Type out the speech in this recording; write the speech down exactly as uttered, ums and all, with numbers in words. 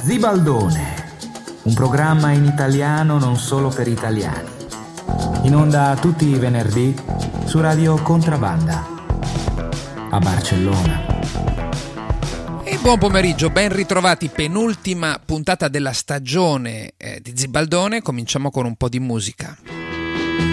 Zibaldone, un programma in italiano non solo per italiani. In onda tutti i venerdì su Radio Contrabanda a Barcellona. E buon pomeriggio, ben ritrovati, penultima puntata della stagione eh, di Zibaldone. Cominciamo con un po' di musica.